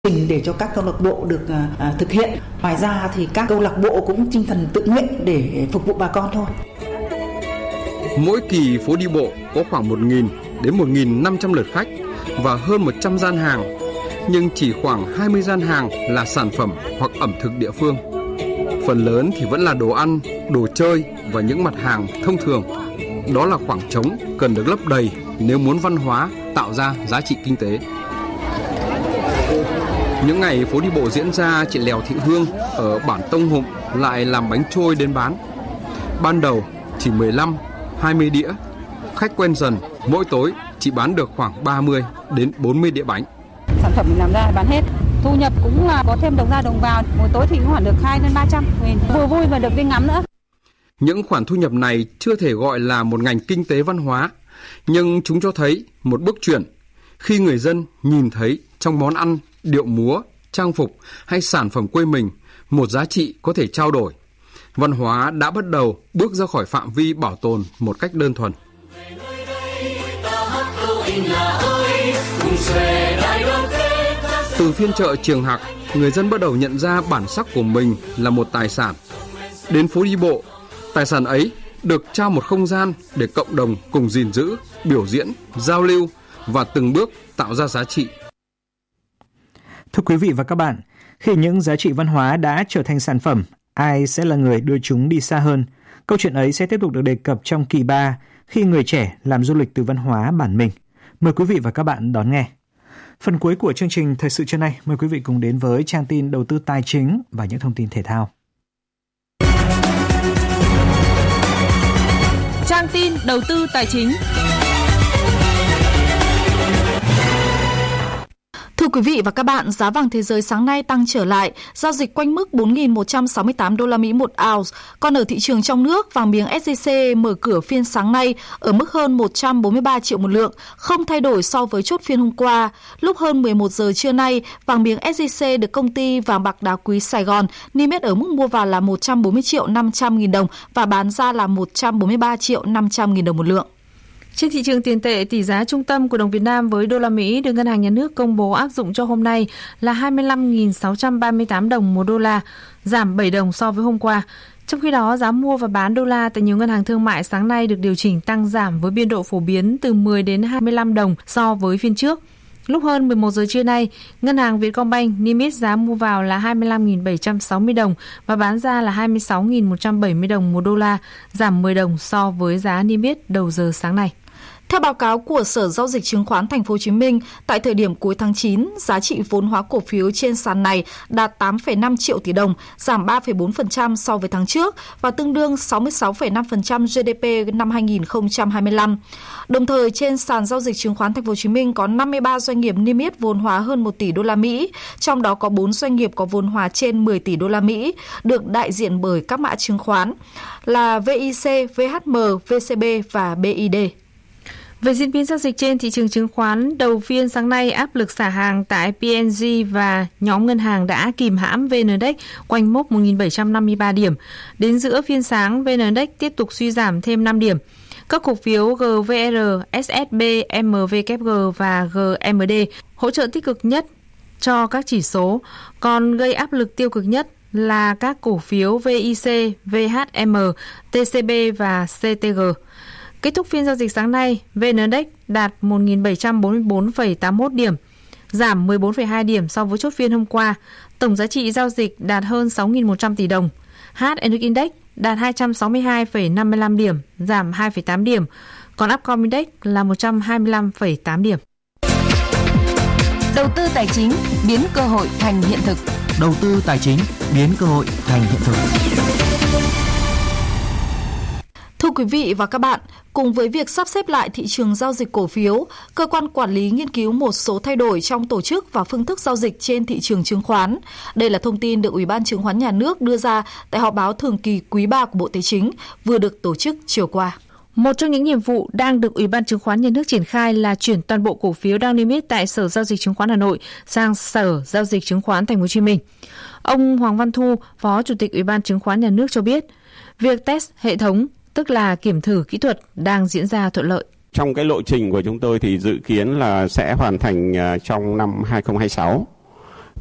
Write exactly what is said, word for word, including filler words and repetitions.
trình để cho các câu lạc bộ được uh, thực hiện. Ngoài ra thì các câu lạc bộ cũng tinh thần tự nguyện để phục vụ bà con thôi. Mỗi kỳ phố đi bộ có khoảng một nghìn đến một nghìn năm trăm lượt khách và hơn một trăm gian hàng, nhưng chỉ khoảng hai mươi gian hàng là sản phẩm hoặc ẩm thực địa phương. Phần lớn thì vẫn là đồ ăn, đồ chơi và những mặt hàng thông thường. Đó là khoảng trống cần được lấp đầy nếu muốn văn hóa tạo ra giá trị kinh tế. Những ngày phố đi bộ diễn ra, chị Lèo Thị Hương ở bản Tông Hụm lại làm bánh trôi đến bán. Ban đầu chỉ mười lăm, hai mươi đĩa. Khách quen dần, mỗi tối chị bán được khoảng ba mươi đến bốn mươi đĩa bánh. Sản phẩm mình làm ra bán hết. Thu nhập cũng là có thêm đồng ra đồng vào. Mỗi tối thì cũng khoảng được hai đến ba trăm nghìn. Vừa vui mà được đi ngắm nữa. Những khoản thu nhập này chưa thể gọi là một ngành kinh tế văn hóa, nhưng chúng cho thấy một bước chuyển khi người dân nhìn thấy trong món ăn, điệu múa, trang phục hay sản phẩm quê mình một giá trị có thể trao đổi. Văn hóa đã bắt đầu bước ra khỏi phạm vi bảo tồn một cách đơn thuần. Từ phiên chợ Trường Hạc, người dân bắt đầu nhận ra bản sắc của mình là một tài sản. Đến phố đi bộ, tài sản ấy được trao một không gian để cộng đồng cùng gìn giữ, biểu diễn, giao lưu và từng bước tạo ra giá trị. Thưa quý vị và các bạn, khi những giá trị văn hóa đã trở thành sản phẩm, ai sẽ là người đưa chúng đi xa hơn? Câu chuyện ấy sẽ tiếp tục được đề cập trong kỳ ba khi người trẻ làm du lịch từ văn hóa bản mình. Mời quý vị và các bạn đón nghe. Phần cuối của chương trình Thời sự trưa nay, mời quý vị cùng đến với trang tin đầu tư tài chính và những thông tin thể thao. Trang tin đầu tư tài chính. Thưa quý vị và các bạn, giá vàng thế giới sáng nay tăng trở lại, giao dịch quanh mức bốn nghìn một trăm sáu mươi tám đô la Mỹ một ounce. Còn ở thị trường trong nước, vàng miếng ét gi xê mở cửa phiên sáng nay ở mức hơn một trăm bốn mươi ba triệu một lượng, không thay đổi so với chốt phiên hôm qua. Lúc hơn mười một giờ trưa nay, vàng miếng ét gi xê được công ty vàng bạc đá quý Sài Gòn niêm yết ở mức mua vào là một trăm bốn mươi triệu năm trăm nghìn đồng và bán ra là một trăm bốn mươi ba triệu năm trăm nghìn đồng một lượng. Trên thị trường tiền tệ, tỷ giá trung tâm của đồng Việt Nam với đô la Mỹ được Ngân hàng Nhà nước công bố áp dụng cho hôm nay là hai mươi lăm nghìn sáu trăm ba mươi tám đồng một đô la, giảm bảy đồng so với hôm qua. Trong khi đó, giá mua và bán đô la tại nhiều ngân hàng thương mại sáng nay được điều chỉnh tăng giảm với biên độ phổ biến từ mười đến hai mươi lăm đồng so với phiên trước. Lúc hơn mười một giờ trưa nay, Ngân hàng Vietcombank niêm yết giá mua vào là hai mươi lăm nghìn bảy trăm sáu mươi đồng và bán ra là hai mươi sáu nghìn một trăm bảy mươi đồng một đô la, giảm mười đồng so với giá niêm yết đầu giờ sáng nay. Theo báo cáo của Sở Giao dịch Chứng khoán Thành phố Hồ Chí Minh, tại thời điểm cuối tháng chín, giá trị vốn hóa cổ phiếu trên sàn này đạt tám phẩy năm triệu tỷ đồng, giảm ba phẩy bốn phần trăm so với tháng trước và tương đương sáu mươi sáu phẩy năm phần trăm giê đê pê năm hai nghìn không trăm hai mươi lăm. Đồng thời, trên sàn Giao dịch Chứng khoán Thành phố Hồ Chí Minh có năm mươi ba doanh nghiệp niêm yết vốn hóa hơn một tỷ đô la Mỹ, trong đó có bốn doanh nghiệp có vốn hóa trên mười tỷ đô la Mỹ, được đại diện bởi các mã chứng khoán là vê i xê, vê hát em, vê xê bê và bê i đê. Về diễn biến giao dịch trên thị trường chứng khoán, đầu phiên sáng nay áp lực xả hàng tại pê en giê và nhóm ngân hàng đã kìm hãm vê en-Index quanh mốc một nghìn bảy trăm năm mươi ba điểm. Đến giữa phiên sáng, vê en-Index tiếp tục suy giảm thêm năm điểm. Các cổ phiếu giê vê rờ, ét ét bê, em vê kép giê và giê em đê hỗ trợ tích cực nhất cho các chỉ số, còn gây áp lực tiêu cực nhất là các cổ phiếu vê i xê, vê hát em, tê xê bê và xê tê giê. Kết thúc phiên giao dịch sáng nay, vê en-Index đạt một nghìn bảy trăm bốn mươi tư phẩy tám mươi mốt điểm, giảm mười bốn phẩy hai điểm so với chốt phiên hôm qua. Tổng giá trị giao dịch đạt hơn sáu nghìn một trăm tỷ đồng. hát en ích Index đạt hai trăm sáu mươi hai phẩy năm mươi lăm điểm, giảm hai phẩy tám điểm. Còn Upcom Index là một trăm hai mươi lăm phẩy tám điểm. Đầu tư tài chính biến cơ hội thành hiện thực. Đầu tư tài chính biến cơ hội thành hiện thực. Thưa quý vị và các bạn, cùng với việc sắp xếp lại thị trường giao dịch cổ phiếu, cơ quan quản lý nghiên cứu một số thay đổi trong tổ chức và phương thức giao dịch trên thị trường chứng khoán. Đây là thông tin được Ủy ban Chứng khoán Nhà nước đưa ra tại họp báo thường kỳ quý ba của Bộ Tài chính vừa được tổ chức chiều qua. Một trong những nhiệm vụ đang được Ủy ban Chứng khoán Nhà nước triển khai là chuyển toàn bộ cổ phiếu đang niêm yết tại Sở Giao dịch Chứng khoán Hà Nội sang Sở Giao dịch Chứng khoán Thành phố Hồ Chí Minh. Ông Hoàng Văn Thu, Phó Chủ tịch Ủy ban Chứng khoán Nhà nước cho biết, việc test hệ thống, tức là kiểm thử kỹ thuật, đang diễn ra thuận lợi. Trong cái lộ trình của chúng tôi thì dự kiến là sẽ hoàn thành trong năm hai không hai sáu.